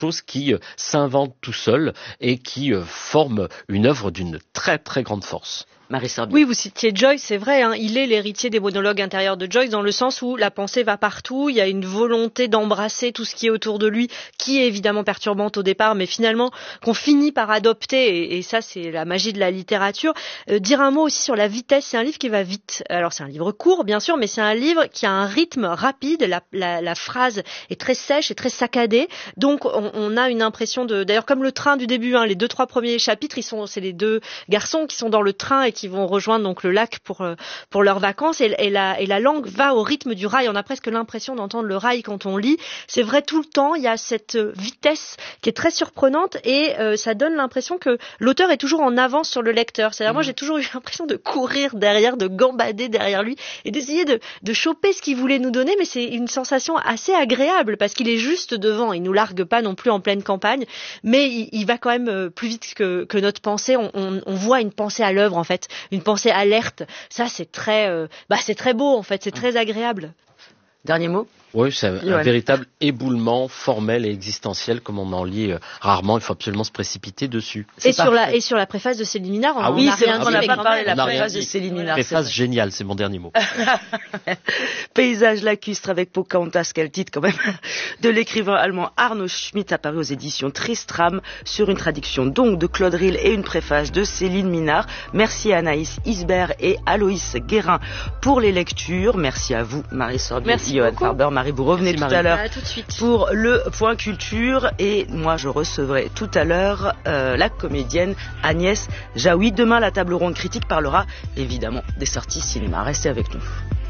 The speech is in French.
chose qui s'invente tout seul et qui forme une œuvre d'une très très grande force. Marie Sorbier. Oui, vous citiez Joyce, c'est vrai, il est l'héritier des monologues intérieurs de Joyce dans le sens où la pensée va partout, il y a une volonté d'embrasser tout ce qui est autour de lui, qui est évidemment perturbante au départ, mais finalement qu'on finit par adopter, et ça c'est la magie de la littérature. Dire un mot aussi sur la vitesse, c'est un livre qui va vite. Alors c'est un livre court, bien sûr, mais c'est un livre qui a un rythme rapide, la phrase est très sèche et très saccadée, donc on a une impression d'ailleurs comme le train du début, les 2-3 premiers chapitres, c'est les deux garçons qui sont dans le train et qui vont rejoindre donc le lac pour leurs vacances et la langue va au rythme du rail. On a presque l'impression d'entendre le rail quand on lit. C'est vrai tout le temps, il y a cette vitesse qui est très surprenante et ça donne l'impression que l'auteur est toujours en avance sur le lecteur. C'est-à-dire moi j'ai toujours eu l'impression de courir derrière, de gambader derrière lui et d'essayer de choper ce qu'il voulait nous donner, mais c'est une sensation assez agréable parce qu'il est juste devant. Il nous largue pas non plus en pleine campagne, mais il va quand même plus vite que notre pensée. On voit une pensée à l'œuvre en fait. Une pensée alerte, ça c'est très beau en fait, c'est très agréable. Dernier mot ? Oui, c'est un véritable éboulement formel et existentiel comme on en lit rarement. Il faut absolument se précipiter dessus. Et sur la préface de Céline Minard, on n'a pas parlé de la préface de Céline Minard. Préface géniale, c'est mon dernier mot. Paysage lacustre avec Pocahontas, quel titre quand même, de l'écrivain allemand Arno Schmidt, apparu aux éditions Tristram, sur une traduction donc de Claude Ril et une préface de Céline Minard. Merci à Anaïs Isbert et Aloïs Guérin pour les lectures. Merci à vous, Marie Sorbier, Johan Farber. Marie, vous revenez tout à l'heure pour le point culture et moi je recevrai tout à l'heure la comédienne Agnès Jaoui. Demain, la table ronde critique parlera évidemment des sorties cinéma. Restez avec nous.